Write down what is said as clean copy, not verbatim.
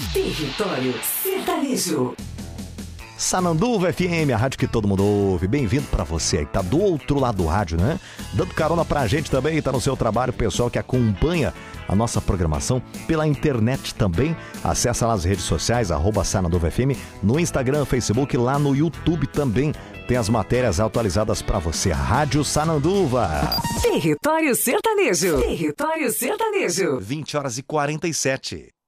Território Sertanejo. Sananduva FM, a rádio que todo mundo ouve. Bem-vindo pra você aí, tá do outro lado do rádio, né? Dando carona pra gente também, tá no seu trabalho, pessoal que acompanha a nossa programação pela internet também. Acessa lá as redes sociais, @Sananduva FM, no Instagram, Facebook, lá no YouTube também. Tem as matérias atualizadas pra você. Rádio Sananduva. Território Sertanejo. Território Sertanejo. 20h47.